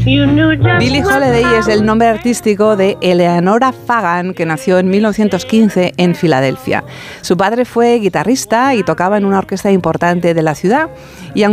Billie Holiday es el nombre artístico de Eleanora Fagan, que nació en 1915 en Filadelfia. Su padre fue guitarrista y tocaba en una orquesta importante de la ciudad. Y